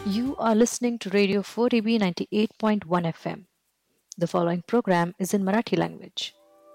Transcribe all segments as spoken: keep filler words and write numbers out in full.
You are listening to Radio four E B ninety-eight point one F M. The following program is in Marathi language.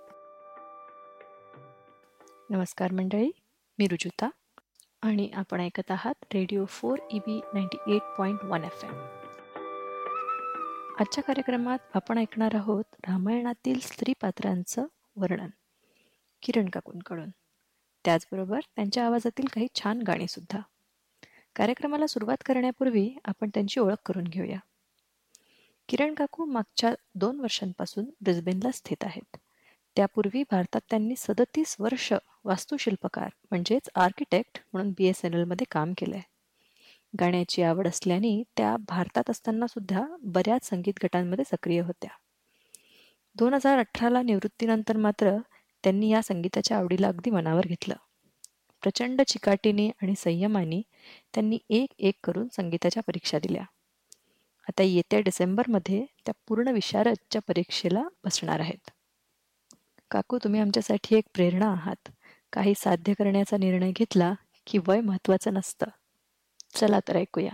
नमस्कार मंडळी, मी रुजुता आणि आपण ऐकत आहात radio four E B ninety eight point one F M. आजच्या कार्यक्रमात आपण ऐकणार आहोत रामायणातील स्त्री पात्रांचं वर्णन किरण काकूंकडून, त्याचबरोबर त्यांच्या आवाजातील काही छान गाणी सुद्धा. कार्यक्रमाला सुरुवात करण्यापूर्वी आपण त्यांची ओळख करून घेऊया. किरण काकू मागच्या दोन वर्षांपासून ब्रिस्बेनला स्थित आहेत. त्यापूर्वी भारतात त्यांनी सदतीस वर्ष वास्तुशिल्पकार म्हणजेच आर्किटेक्ट म्हणून बी एस एन एलमध्ये काम केलं आहे. गाण्याची आवड असल्याने त्या भारतात असताना सुद्धा बऱ्याच संगीत गटांमध्ये सक्रिय होत्या. दोन हजार अठराला निवृत्तीनंतर मात्र त्यांनी या संगीताच्या आवडीला अगदी मनावर घेतलं. प्रचंड चिकाटीने आणि संयमाने त्यांनी एक एक करून संगीताच्या परीक्षा दिल्या. आता येत्या डिसेंबरमध्ये त्या पूर्ण विशारदच्या परीक्षेला बसणार आहेत. काकू, तुम्ही आमच्यासाठी एक प्रेरणा आहात. काही साध्य करण्याचा निर्णय घेतला की वय महत्वाचं नसतं. चला तर ऐकूया.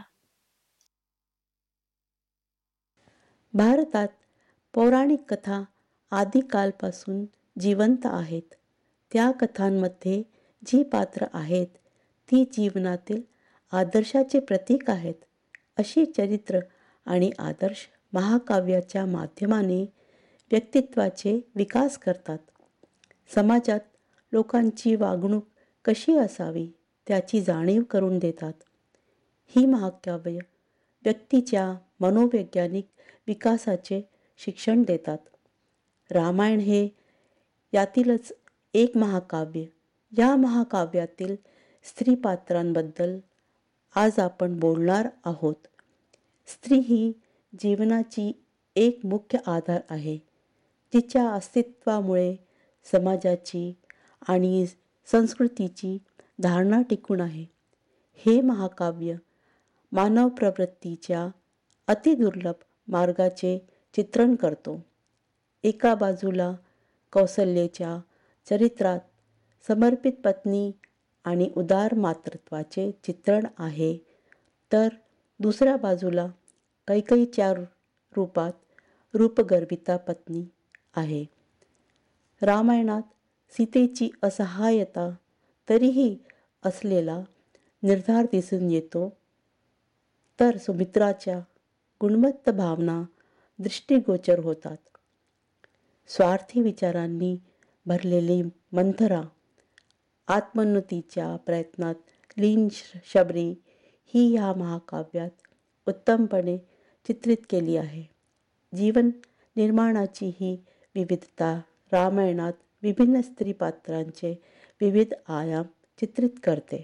भारतात पौराणिक कथा आदिकालपासून जिवंत आहेत. त्या कथांमध्ये जी पात्र आहेत ती जीवनातील आदर्शाचे प्रतीक आहेत. अशी चरित्र आणि आदर्श महाकाव्याच्या माध्यमाने व्यक्तित्वाचे विकास करतात. समाजात लोकांची वागणूक कशी असावी त्याची जाणीव करून देतात. ही महाकाव्य व्यक्तीच्या मनोवैज्ञानिक विकासाचे शिक्षण देतात. रामायण हे यातीलच एक महाकाव्य. या महाकाव्यातील स्त्रीपात्रांबद्दल आज आपण बोलणार आहोत. स्त्री ही जीवनाची एक मुख्य आधार आहे. तिच्या अस्तित्वामुळे समाजाची आणि संस्कृतीची धारणा टिकून आहे. हे महाकाव्य मानव प्रवृत्तीच्या अतिदुर्लभ मार्गाचे चित्रण करतो. एका बाजूला कौसल्याच्या चरित्रात समर्पित पत्नी आणि उदार मातृत्वाचे चित्रण आहे, तर दुसऱ्या बाजूला कैकेयीच्या रूपात रूपगर्विता पत्नी आहे. रामायणात सीतेची असहाय्यता तरीही असलेला निर्धार दिसून येतो, तर सुमित्राच्या गुणवत्त भावना दृष्टिगोचर होतात. स्वार्थी विचारांनी भरलेली मंथरा आत्मोन्नतीच्या प्रयत्नात लीन शबरी ही या महाकाव्यात उत्तमपणे चित्रित केली आहे. जीवन निर्माणाची ही विविधता रामायणात विभिन्न स्त्री पात्रांचे विविध आयाम चित्रित करते.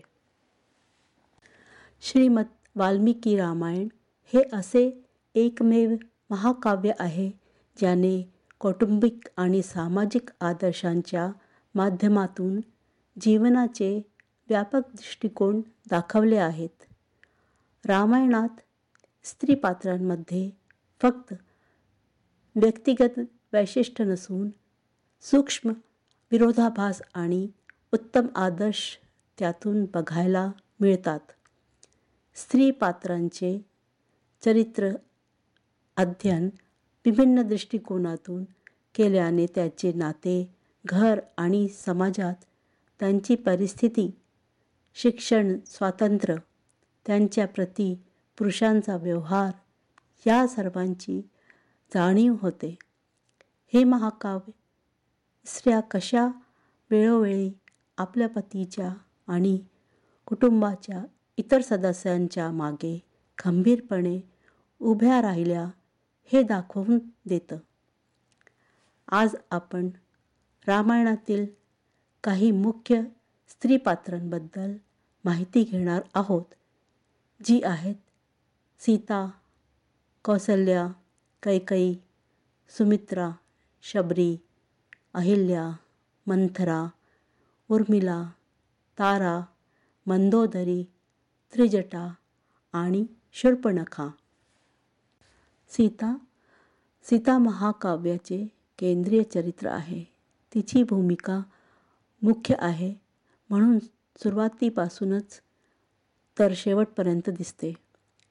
श्रीमद वाल्मिकी रामायण हे असे एकमेव महाकाव्य आहे ज्याने कौटुंबिक आणि सामाजिक आदर्शांच्या माध्यमातून जीवनाचे व्यापक दृष्टिकोन दाखवले आहेत. रामायणात स्त्रीपात्रांमध्ये फक्त व्यक्तिगत वैशिष्ट्य नसून सूक्ष्म विरोधाभास आणि उत्तम आदर्श त्यातून बघायला मिळतात. स्त्री पात्रांचे चरित्र अध्ययन विभिन्न दृष्टिकोनातून केल्याने त्याचे नाते, घर आणि समाजात त्यांची परिस्थिती, शिक्षण, स्वातंत्र्य, त्यांच्या प्रती पुरुषांचा व्यवहार या सर्वांची जाणीव होते. हे महाकाव्य स्त्रिया कशा वेळोवेळी आपल्या पतीच्या आणि कुटुंबाच्या इतर सदस्यांच्या मागे खंबीरपणे उभ्या राहिल्या हे दाखवून देतं. आज आपण रामायणातील काही मुख्य स्त्रीपात्रांबद्दल माहिती घेणार आहोत, जी आहेत सीता, कौसल्या, कैकेयी, सुमित्रा, शबरी, अहिल्या, मंथरा, उर्मिला, तारा, मंदोदरी, त्रिजटा आणि शूर्पणखा. सीता सीता महाकाव्याचे केंद्रीय चरित्र आहे. तिची भूमिका मुख्य आहे म्हणून सुरुवातीपासूनच तर शेवटपर्यंत दिसते.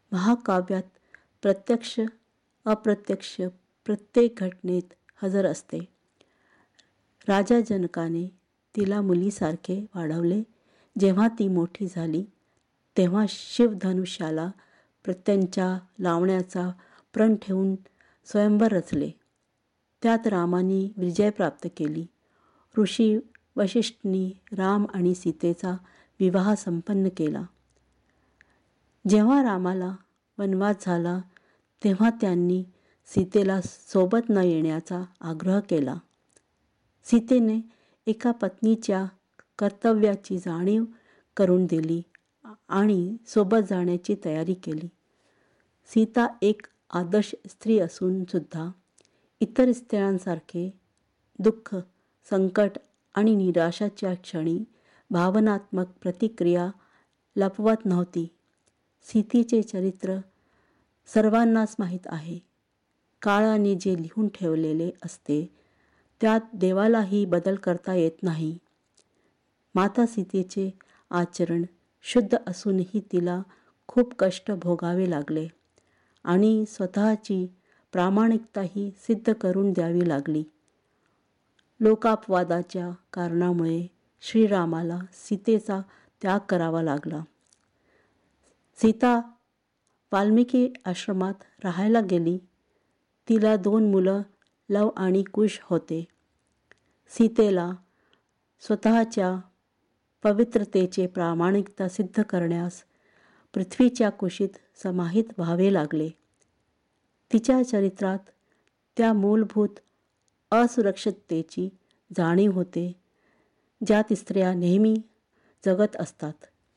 महाकाव्यात प्रत्यक्ष अप्रत्यक्ष प्रत्येक घटनेत हजर असते. राजा जनकाने तिला मुलीसारखे वाढवले. जेव्हा ती मोठी झाली तेव्हा शिवधनुष्याला प्रत्यंचा लावण्याचा प्रण ठेवून स्वयंवर रचले. त्यात रामाने विजय प्राप्त केली. ऋषी वशिष्ठनी राम आणि सीतेचा विवाह संपन्न केला. जेव्हा रामाला वनवास झाला तेव्हा त्यांनी सीतेला सोबत न येण्याचा आग्रह केला. सीतेने एका पत्नीच्या कर्तव्याची जाणीव करून दिली आणि सोबत जाण्याची तयारी केली. सीता एक आदर्श स्त्री असून सुद्धा इतर स्त्रियांसारखे दुःख, संकट आणि निराशाच्या क्षणी भावनात्मक प्रतिक्रिया लपवत नव्हती. सीतेचे चरित्र सर्वांनाच माहीत आहे. काळाने जे लिहून ठेवलेले असते त्यात देवालाही बदल करता येत नाही. माता सीतेचे आचरण शुद्ध असूनही तिला खूप कष्ट भोगावे लागले आणि स्वतःची प्रामाणिकताही सिद्ध करून द्यावी लागली. लोकापवादाच्या कारणामुळे श्रीरामाला सीतेचा त्याग करावा लागला. सीता वाल्मिकी आश्रमात राहायला गेली. तिला दोन मुलं लव आणि कुश होते. सीतेला स्वतःच्या पवित्रतेचे प्रामाणिकता सिद्ध करण्यास पृथ्वीच्या कुशीत समाहित व्हावे लागले. तिच्या चरित्रात त्या मूलभूत असुरक्षिततेची जाणीव होते ज्यात स्त्रिया नेहमी जगत असतात.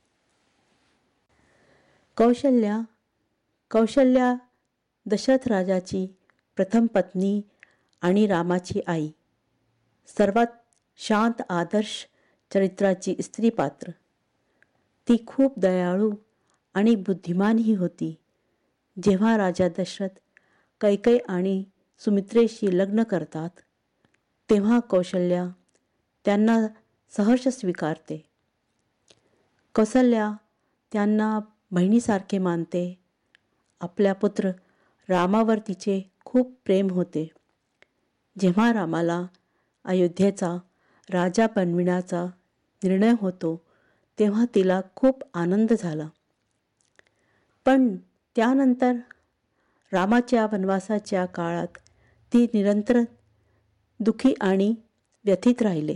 कौशल्या कौशल्या दशरथ राजाची प्रथम पत्नी आणि रामाची आई. सर्वात शांत आदर्श चरित्राची स्त्री पात्र. ती खूप दयाळू आणि बुद्धिमानही होती. जेव्हा राजा दशरथ कैकेयी आणि सुमित्रेशी लग्न करतात तेव्हा कौशल्या त्यांना सहर्ष स्वीकारते. कौसल्या त्यांना बहिणीसारखे मानते. आपल्या पुत्र रामावर तिचे खूप प्रेम होते. जेव्हा रामाला अयोध्येचा राजा बनविण्याचा निर्णय होतो तेव्हा तिला खूप आनंद झाला. पण त्यानंतर रामाच्या वनवासाच्या काळात ती निरंतर दुःखी आणि व्यथित राहिले.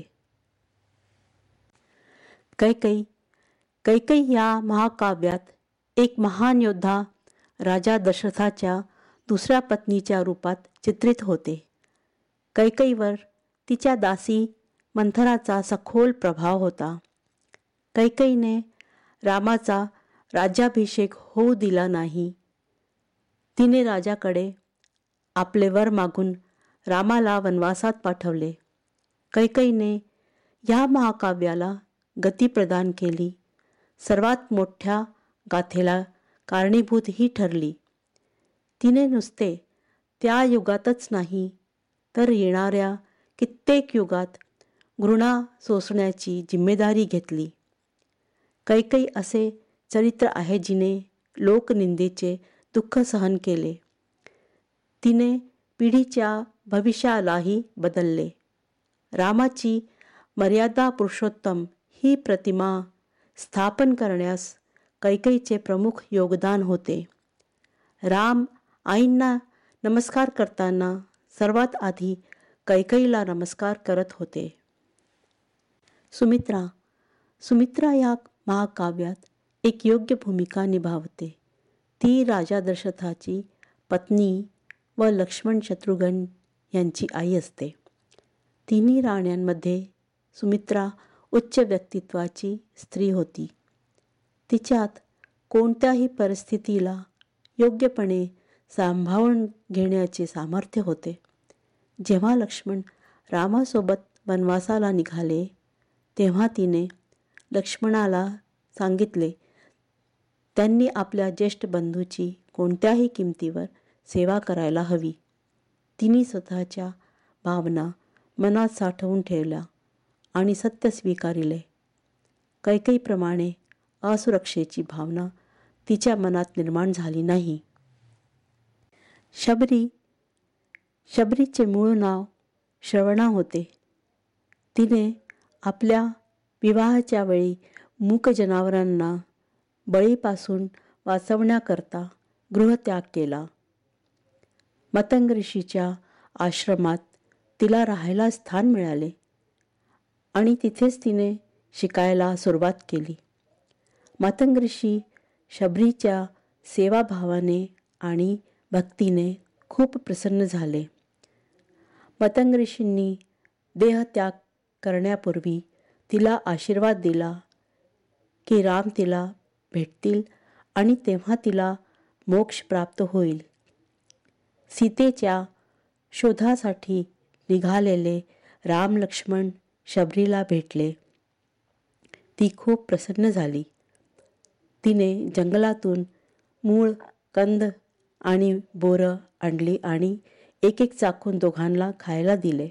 कैकेयी कैकेयी या महाकाव्यात एक महान योद्धा राजा दशरथाच्या दुसऱ्या पत्नीच्या रूपात चित्रित होते. कैकेयीवर तिच्या दासी मंथराचा सखोल प्रभाव होता. कैकेयीने रामाचा राज्याभिषेक होऊ दिला नाही. तिने राजाकडे आपले वर मागून रामाला वनवासात पाठवले. कैकेयीने या महाकाव्याला गती प्रदान केली. सर्वात मोठ्या गाथेला कारणीभूत ही ठरली. तिने नुसते त्या युगातच नाही तर येणाऱ्या कित्येक युगात घृणा सोसण्याची जिम्मेदारी घेतली. कैकेयी असे चरित्र आहे जिने लोकनिंदेचे दुःख सहन केले. तिने पिढीच्या भविष्यालाही बदलले. रामाची मर्यादा पुरुषोत्तम ही प्रतिमा स्थापन करण्यास कैकेयीचे प्रमुख योगदान होते. राम आईंना नमस्कार करताना सर्वात आधी कैकेयीला नमस्कार करत होते. सुमित्रा सुमित्रा या महाकाव्यात एक योग्य भूमिका निभावते. ती राजा दशरथाची पत्नी व लक्ष्मण शत्रुघ्न यांची आई असते. तिन्ही राण्यांमध्ये सुमित्रा उच्च व्यक्तित्वाची स्त्री होती. तिच्यात कोणत्याही परिस्थितीला योग्यपणे सांभाळून घेण्याचे सामर्थ्य होते. जेव्हा लक्ष्मण रामासोबत वनवासाला निघाले तेव्हा तिने लक्ष्मणाला सांगितले त्यांनी आपल्या ज्येष्ठ बंधूची कोणत्याही किमतीवर सेवा करायला हवी. तिने स्वतःच्या भावना मनात साठवून ठेवल्या आणि सत्य स्वीकारिले. कैकेयीप्रमाणे असुरक्षेची भावना तिच्या मनात निर्माण झाली नाही. शबरी शबरीचे मूळ नाव श्रवणा होते. तिने आपल्या विवाहाच्या वेळी मूक जनावरांना बळीपासून वाचवण्याकरता गृहत्याग केला. मतंग ऋषीच्या आश्रमात तिला राहायला स्थान मिळाले आणि तिथेच तिने शिकायला सुरुवात केली. मतंग ऋषी शबरीच्या सेवाभावाने आणि भक्तीने खूप प्रसन्न झाले. मतंग ऋषींनी देहत्याग करण्यापूर्वी तिला आशीर्वाद दिला की राम तिला भेटतील आणि तेव्हा तिला मोक्ष प्राप्त होईल. सीतेच्या शोधासाठी निघालेले राम लक्ष्मण शबरीला भेटले. ती खूप प्रसन्न झाली. तिने जंगलातून मूळ, कंद आणि बोरं आणली आणि एक एक चाखून दोघांना खायला दिले.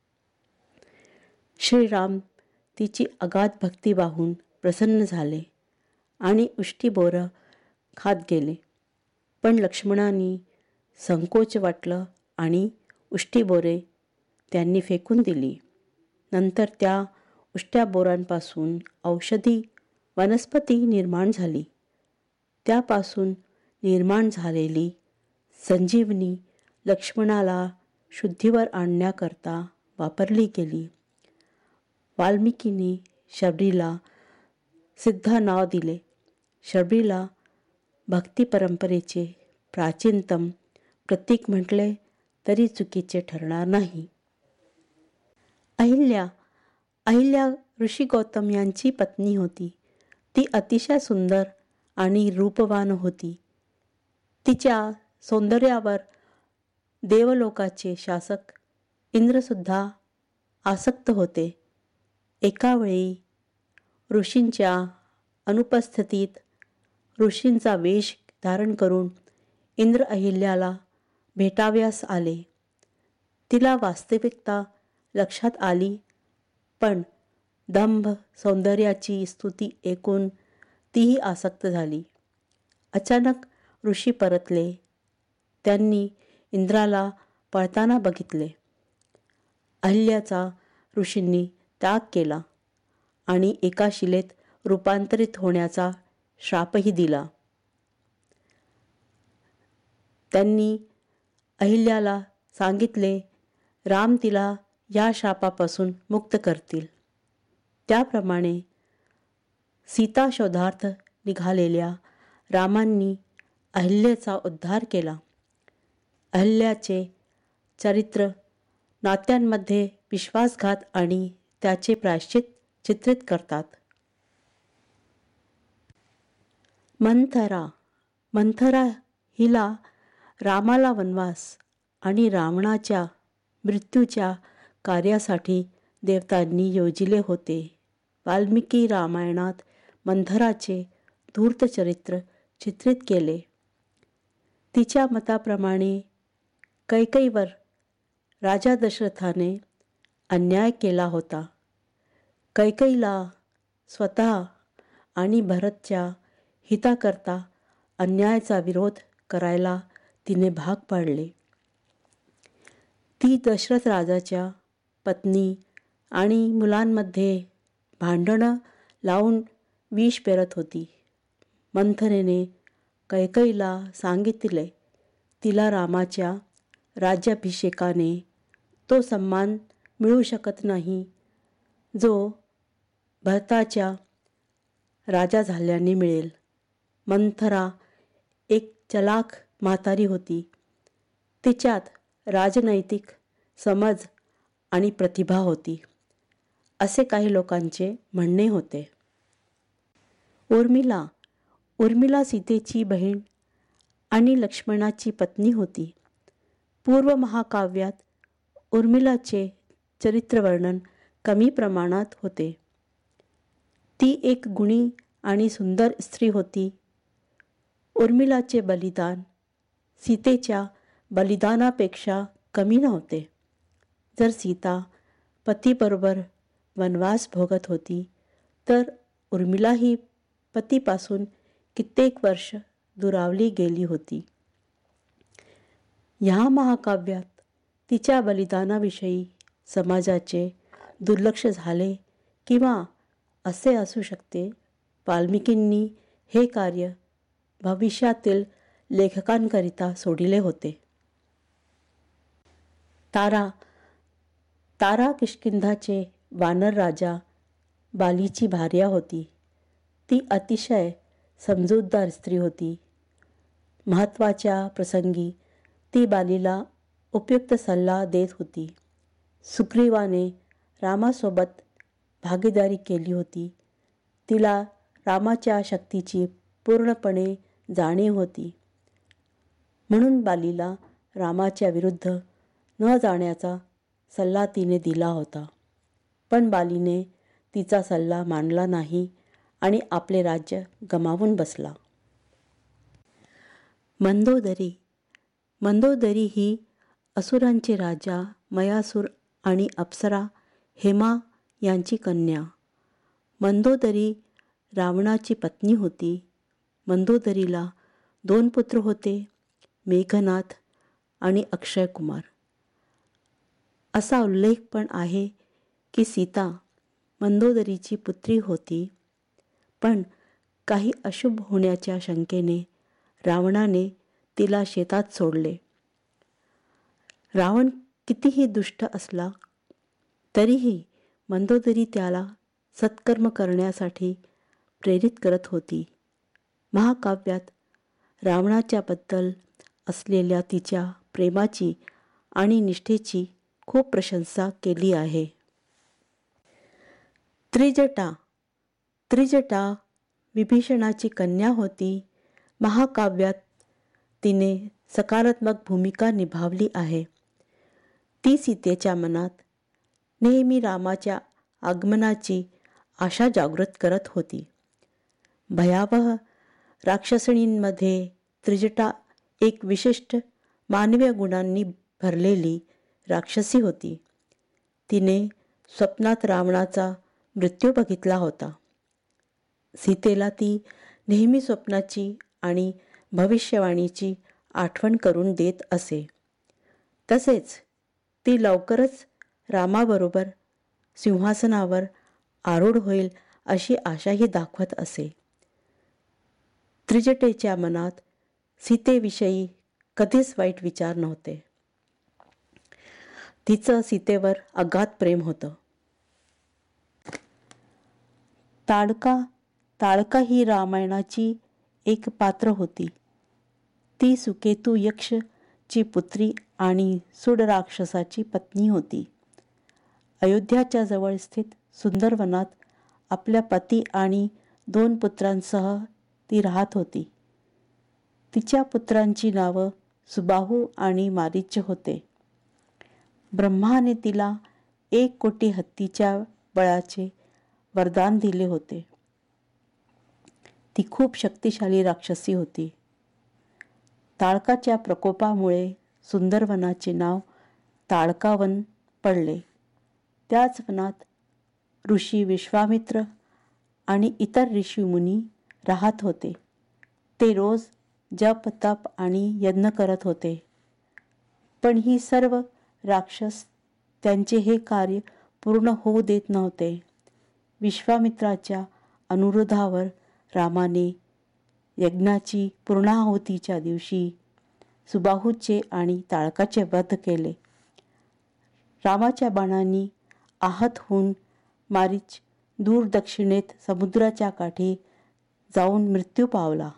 श्रीराम तिची अगाध भक्ती पाहून प्रसन्न झाले आणि उष्टी बोरं खात गेले. पण लक्ष्मणांनी संकोच वाटलं आणि उष्टी बोरे त्यांनी फेकून दिली. नंतर त्या उष्ट्या बोरांपासून औषधी वनस्पती निर्माण झाली. त्यापासून निर्माण झालेली संजीवनी लक्ष्मणाला शुद्धीवर आणण्याकरता वापरली गेली. वाल्मिकींनी शबरीला सिद्धा नाव दिले. शबरीला भक्ती परंपरेचे प्राचीनतम प्रतीक म्हटले तरी चुकीचे ठरणार नाही. अहिल्या अहिल्या ऋषी गौतम यांची पत्नी होती. ती अतिशय सुंदर आणि रूपवान होती. तिच्या सौंदर्यावर देवलोकाचे शासक इंद्रसुद्धा आसक्त होते. एका वेळी ऋषींच्या अनुपस्थितीत ऋषींचा वेश धारण करून इंद्र अहिल्याला भेटाव्यास आले. तिला वास्तविकता लक्षात आली, पण दंभ सौंदर्याची स्तुती ऐकून तीही आसक्त झाली. अचानक ऋषी परतले. त्यांनी इंद्राला पळताना बघितले. अहिल्याचा ऋषींनी त्याग केला आणि एका शिलेत रूपांतरित होण्याचा श्रापही दिला. त्यांनी अहिल्याला सांगितले राम तिला या शापापासून मुक्त करतील. त्याप्रमाणे सीता शोधार्थ निघालेल्या रामांनी अहिल्याचा उद्धार केला. अहिल्याचे चरित्र नात्यांमध्ये विश्वासघात आणि त्याचे प्रायश्चित चित्रित करतात. मंथरा मंथरा हिला रामाला वनवास आणि रावणाच्या मृत्यूच्या कार्यासाठी देवतांनी योजिले होते. वाल्मिकी रामायणात मंथराचे धूर्त चरित्र चित्रित केले. तिच्या मताप्रमाणे कैकेयीवर राजा दशरथाने अन्याय केला होता. कैकेयीला स्वतः आणि भरतच्या हिताकरता अन्यायाचा विरोध करायला तिने भाग पाडले. ती दशरथ राजाच्या पत्नी आणि मुलांमध्ये भांडणं लावून विष पेरत होती. मंथरेने कैकेयीला सांगितले तिला रामाच्या राज्याभिषेकाने तो सन्मान मिळू शकत नाही जो भरताच्या राजा झाल्याने मिळेल. मंथरा एक चलाख म्हातारी होती. तिच्यात राजनैतिक समज आणि प्रतिभा होती, असे काही लोकांचे म्हणणे होते. उर्मिला उर्मिला सीतेची बहीण आणि लक्ष्मणाची पत्नी होती. पूर्व महाकाव्यात उर्मिलाचे चरित्रवर्णन कमी प्रमाणात होते. ती एक गुणी आणि सुंदर स्त्री होती. उर्मिलाचे बलिदान सीतेच्या बलिदानापेक्षा कमी नव्हते. जर सीता पतीबरोबर वनवास भोगत होती तर उर्मिलाही पतीपासून कित्येक वर्ष दुरावली गेली होती. ह्या महाकाव्यात तिच्या बलिदानाविषयी समाजाचे दुर्लक्ष झाले किंवा असे असू शकते वाल्मिकींनी हे कार्य भविष्यातील लेखकांकरिता सोडिले होते. तारा तारा किष्किंधाचे वानर राजा बालीची भार्या होती. ती अतिशय समजूतदार स्त्री होती. महत्त्वाच्या प्रसंगी ती बालीला उपयुक्त सल्ला देत होती. सुग्रीवाने रामासोबत भागीदारी केली होती. तिला रामाच्या शक्तीची पूर्णपणे जाणीव होती. म्हणून बालीला रामाच्या विरुद्ध न जाण्याचा सल्ला तिने दिला होता. पण बालीने तिचा सल्ला मानला नाही आणि आपले राज्य गमावून बसला. मंदोदरी मंदोदरी ही असुरांचे राजा मयासूर आणि अप्सरा हेमा यांची कन्या. मंदोदरी रावणाची पत्नी होती. मंदोदरीला दोन पुत्र होते, मेघनाथ आणि अक्षय कुमार. असा उल्लेख पण आहे की सीता मंदोदरीची पुत्री होती. पण काही अशुभ होण्याच्या शंकेने रावणाने तिला शेतात सोडले. रावण कितीही दुष्ट असला तरीही मंदोदरी त्याला सत्कर्म करण्यासाठी प्रेरित करत होती. महाकाव्यात रावणाच्याबद्दल असलेल्या तिच्या प्रेमाची आणि निष्ठेची खूप प्रशंसा केली आहे. त्रिजटा त्रिजटा विभीषणाची कन्या होती. महाकाव्यात तिने सकारात्मक भूमिका निभावली आहे. ती सीतेच्या मनात नेहमी रामाच्या आगमनाची आशा जागृत करत होती. भयावह राक्षसणींमध्ये त्रिजटा एक विशिष्ट मानवीय गुणांनी भरलेली राक्षसी होती. तिने स्वप्नात रावणाचा मृत्यू बघितला होता. सीतेला ती नेहमी स्वप्नाची आणि भविष्यवाणीची आठवण करून देत असे. तसेच ती लवकरच रामाबरोबर सिंहासनावर आरूढ होईल अशी आशाही दाखवत असे. त्रिजटेच्या मनात सीतेविषयी कधीच वाईट विचार नव्हते. तिचं सीतेवर अगाध प्रेम होतं. ताडका ताडका ही रामायणाची एक पात्र होती. ती सुकेतू यक्षची पुत्री आणि सूड राक्षसाची पत्नी होती. अयोध्याच्या जवळ स्थित सुंदर वनात आपल्या पती आणि दोन पुत्रांसह ती राहत होती. तिच्या पुत्रांची नावं सुबाहू आणि मारीच होते. ब्रह्माने तिला एक कोटी हत्तीच्या बळाचे वरदान दिले होते. ती खूप शक्तिशाली राक्षसी होती. ताडकाच्या प्रकोपामुळे सुंदरवनाचे नाव ताडकावन पडले. त्याच वनात ऋषी विश्वामित्र आणि इतर ऋषीमुनी राहत होते. ते रोज जप तप आणि यज्ञ करत होते. पण ही सर्व राक्षस त्यांचे हे कार्य पूर्ण होऊ देत नव्हते. विश्वामित्राच्या अनुरोधावर रामाने यज्ञाची पूर्णाहुतीच्या दिवशी सुबाहूचे आणि ताडकाचे वध केले. रामाच्या बाणांनी आहत होऊन मारीच दूर दक्षिणेत समुद्राच्या काठी जाऊन मृत्यू पावला.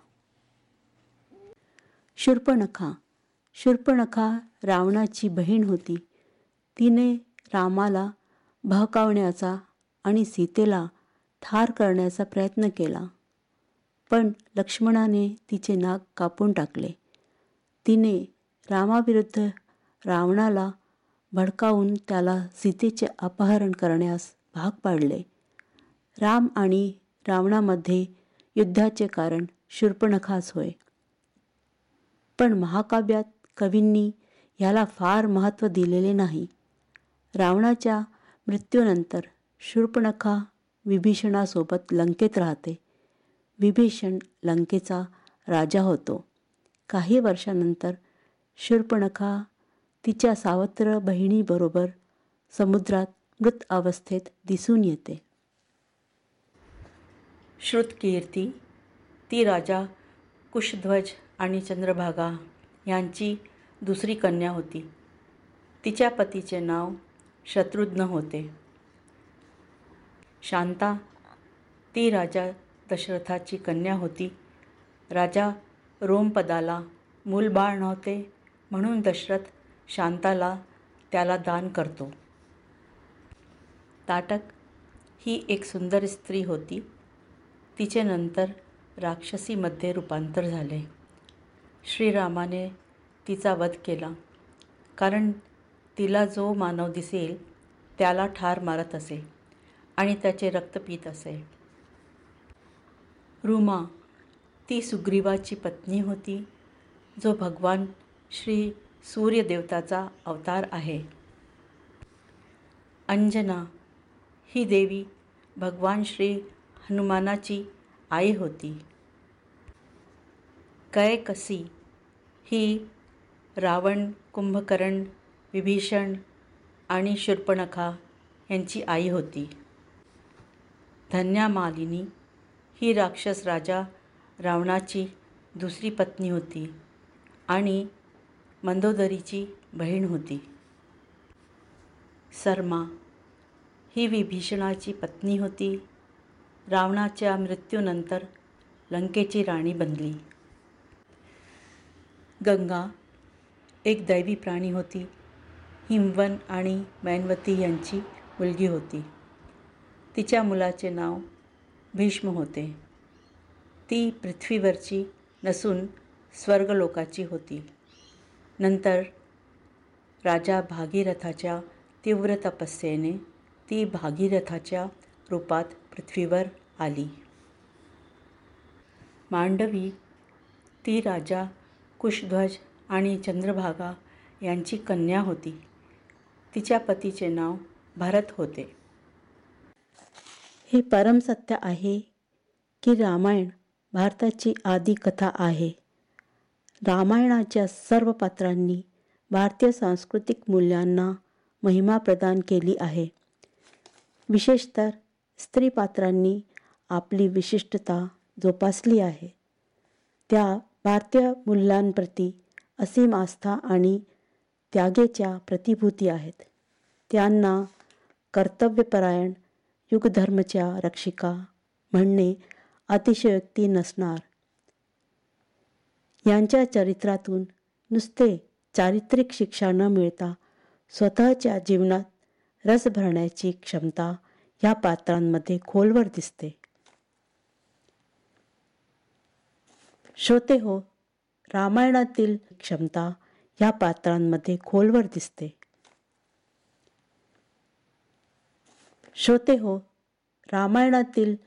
शूर्पणखा शूर्पणखा रावणाची बहीण होती. तिने रामाला बहकावण्याचा आणि सीतेला ठार करण्याचा प्रयत्न केला. पण लक्ष्मणाने तिचे नाक कापून टाकले. तिने रामाविरुद्ध रावणाला भडकावून त्याला सीतेचे अपहरण करण्यास भाग पाडले. राम आणि रावणामध्ये युद्धाचे कारण शूर्पणखाच होय. पण महाकाव्यात कवींनी ह्याला फार महत्त्व दिलेले नाही. रावणाच्या मृत्यूनंतर शूर्पणखा विभीषणासोबत लंकेत राहते. विभीषण लंकेचा राजा होतो. काही वर्षानंतर शूर्पणखा तिच्या सावत्र बहिणीबरोबर समुद्रात मृत अवस्थेत दिसून येते. श्रुतकीर्ती ती राजा कुशध्वज आणि चंद्रभागा यांची दुसरी कन्या होती. तिच्या पतीचे नाव शत्रुघ्न होते. शांता ती राजा दशरथाची कन्या होती. राजा रोमपदाला मूलबाळ नव्हते म्हणून दशरथ शांताला त्याला दान करतो. ताटक ही एक सुंदर स्त्री होती. तिचे नंतर राक्षसीमध्ये रूपांतर झाले. श्रीरामाने तिचा वध केला, कारण तिला जो मानव दिसेल त्याला ठार मारत असे आणि त्याचे रक्त पीत असे. रुमा ती सुग्रीवाची पत्नी होती, जो भगवान श्री सूर्यदेवताचा अवतार आहे. अंजना ही देवी भगवान श्री हनुमानाची आई होती. कैकसी ही रावण, कुंभकर्ण, विभीषण आणि शूर्पणखा यांची आई होती. धन्यामालिनी ही राक्षस राजा रावणाची दुसरी पत्नी होती आणि मंदोदरीची बहीण होती. सरमा ही विभीषणाची पत्नी होती. रावणाच्या मृत्यूनंतर लंकेची राणी बनली. गंगा एक दैवी प्राणी होती. हिमवन आणि मैनवती यांची मुलगी होती. तिच्या मुलाचे नाव भीष्म होते. ती पृथ्वीवरची नसून स्वर्गलोकाची होती. नंतर राजा भागीरथाच्या तीव्र तपस्येने ती भागीरथाच्या रूपात पृथ्वीवर आली. मांडवी ती राजा कुशध्वज आणि चंद्रभागा यांची कन्या होती. तिच्या पतीचे नाव भरत होते. हे परमसत्य आहे की रामायण भारताची आदी कथा आहे. रामायणाच्या सर्व पात्रांनी भारतीय सांस्कृतिक मूल्यांना महिमा प्रदान केली आहे. विशेषतः स्त्री पात्रांनी आपली विशिष्टता जोपासली आहे. त्या भारतीय मूल्यांप्रती असीम आस्था आणि त्यागेच्या प्रतिभूती आहेत. त्यांना कर्तव्यपरायण युगधर्मच्या रक्षिका म्हणणे अतिशयोक्ती नसणार. यांच्या चरित्रातून नुसते चारित्रिक शिक्षा न मिळता स्वतःच्या जीवनात रस भरण्याची क्षमता ह्या पात्रांमध्ये खोलवर दिसते. श्रोते हो, रामायणातील क्षमता ह्या पात्रांमध्ये खोलवर दिसते. श्रोते हो, रामायणातील